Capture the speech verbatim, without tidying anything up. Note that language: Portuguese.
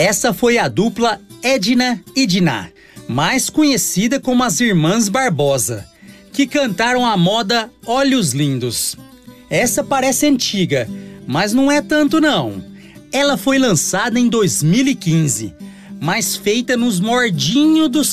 Essa foi a dupla Edna e Diná, mais conhecida como as Irmãs Barbosa, que cantaram a moda Olhos Lindos. Essa parece antiga, mas não é tanto não. Ela foi lançada em dois mil e quinze, mas feita nos mordinhos dos